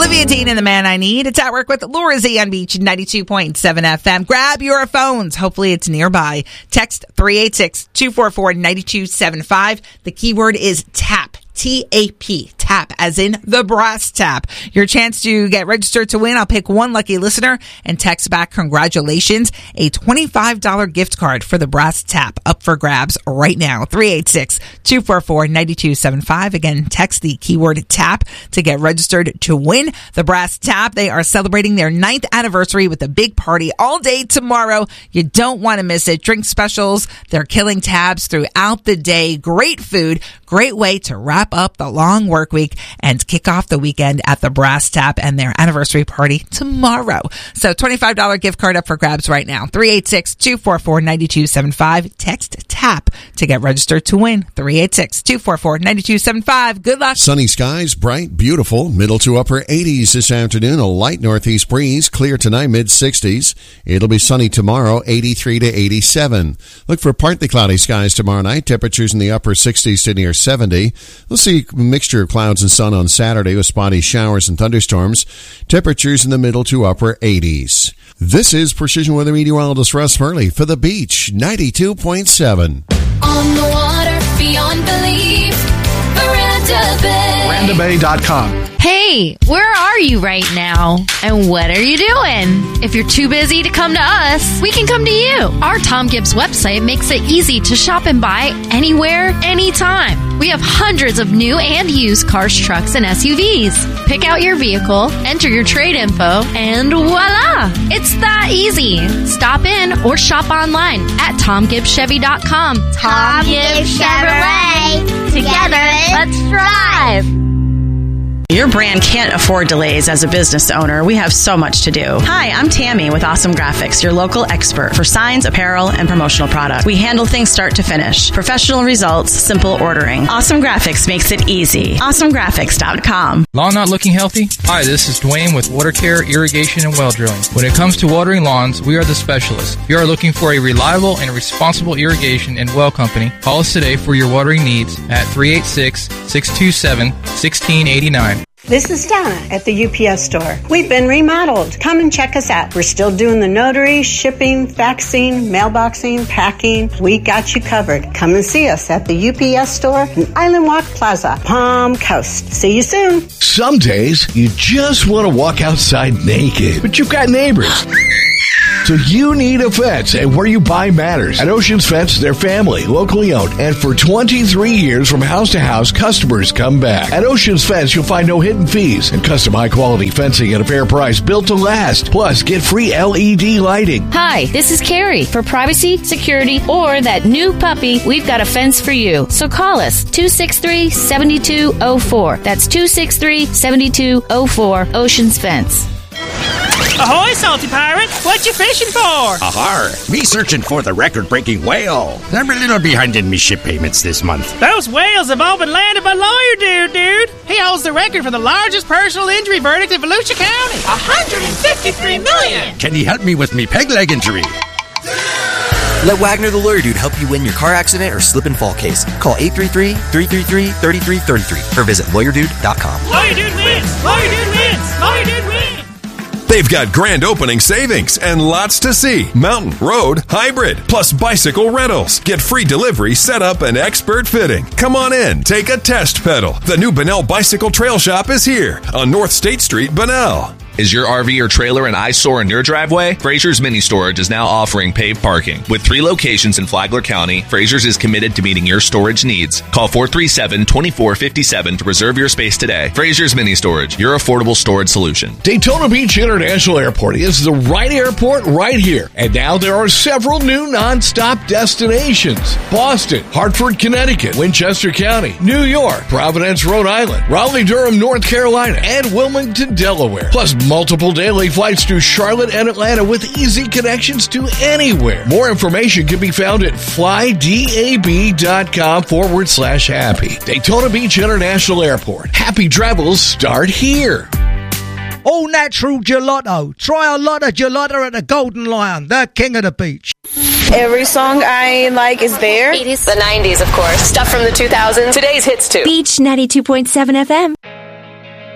Olivia Dean and the Man I Need. It's At Work with Laura Z on Beach 92.7 FM. Grab your phones. Hopefully it's nearby. Text 386-244-9275. The keyword is TAP. TAP, tap, as in the brass tap. Your chance to get registered to win. I'll pick one lucky listener and text back congratulations. A $25 gift card for the brass tap up for grabs right now. 386-244-9275. Again, text the keyword tap to get registered to win the brass tap. They are celebrating their 9th anniversary with a big party all day tomorrow. You don't want to miss it. Drink specials. They're killing tabs throughout the day. Great food. Great way to wrap up the long work week and kick off the weekend at the Brass Tap and their anniversary party tomorrow. So $25 gift card up for grabs right now. 386-244-9275. Text TAP to get registered to win. 386-244-9275. Good luck. Sunny skies, bright, beautiful. Middle to upper 80s this afternoon. A light northeast breeze. Clear tonight, mid 60s. It'll be sunny tomorrow, 83 to 87. Look for partly cloudy skies tomorrow night. Temperatures in the upper 60s to near 70. We'll see a mixture of clouds and sun on Saturday with spotty showers and thunderstorms. Temperatures in the middle to upper 80s. This is Precision Weather Meteorologist Russ Murley for the Beach 92.7. On the water, beyond belief, Miranda Bay. MirandaBay.com. Hey, where are you right now? And what are you doing? If you're too busy to come to us, we can come to you. Our Tom Gibbs website makes it easy to shop and buy anywhere, anytime. We have hundreds of new and used cars, trucks, and SUVs. Pick out your vehicle, enter your trade info, and voila! It's that easy. Stop in or shop online at TomGibbsChevy.com. Tom Gibbs Chevrolet. Together, let's drive. Your brand can't afford delays as a business owner. We have so much to do. Hi, I'm Tammy with Awesome Graphics, your local expert for signs, apparel, and promotional products. We handle things start to finish. Professional results, simple ordering. Awesome Graphics makes it easy. AwesomeGraphics.com. Lawn not looking healthy? Hi, this is Dwayne with Water Care, Irrigation, and Well Drilling. When it comes to watering lawns, we are the specialists. If you are looking for a reliable and responsible irrigation and well company, call us today for your watering needs at 386-627-1689. This is Donna at the UPS store. We've been remodeled. Come and check us out. We're still doing the notary, shipping, faxing, mailboxing, packing. We got you covered. Come and see us at the UPS store in Island Walk Plaza, Palm Coast. See you soon. Some days, you just want to walk outside naked, but you've got neighbors. So you need a fence, and where you buy matters. At Oceans Fence, they're family, locally owned, and for 23 years from house to house, customers come back. At Oceans Fence, you'll find no hidden fees and custom high-quality fencing at a fair price, built to last. Plus, get free LED lighting. Hi, this is Carrie. For privacy, security, or that new puppy, we've got a fence for you. So call us, 263-7204. That's 263-7204, Oceans Fence. Ahoy, Salty Pirate! What you fishing for? Ahar! Me searching for the record-breaking whale. I'm a little behind in me ship payments this month. Those whales have all been landed by Lawyer Dude. He holds the record for the largest personal injury verdict in Volusia County. $153 million! Can you help me with me peg leg injury? Let Wagner the Lawyer Dude help you win your car accident or slip and fall case. Call 833-333-3333 or visit LawyerDude.com. Lawyer Dude wins! Lawyer Dude wins! Lawyer Dude wins! They've got grand opening savings and lots to see. Mountain, road, hybrid, plus bicycle rentals. Get free delivery, setup, and expert fitting. Come on in, take a test pedal. The new Bunnell Bicycle Trail Shop is here on North State Street, Bunnell. Is your RV or trailer an eyesore in your driveway? Fraser's Mini Storage is now offering paved parking. With 3 locations in Flagler County, Fraser's is committed to meeting your storage needs. Call 437-2457 to reserve your space today. Fraser's Mini Storage, your affordable storage solution. Daytona Beach International Airport is the right airport right here. And now there are several new non-stop destinations. Boston, Hartford, Connecticut, Winchester County, New York, Providence, Rhode Island, Raleigh-Durham, North Carolina, and Wilmington, Delaware. Plus multiple daily flights to Charlotte and Atlanta with easy connections to anywhere. More information can be found at flydab.com/happy. Daytona Beach International Airport. Happy travels start here. All natural gelato. Try a lot of gelato at the Golden Lion, the king of the beach. Every song I like is there. 80s, the 90s, of course. Stuff from the 2000s. Today's hits, too. Beach 92.7 FM.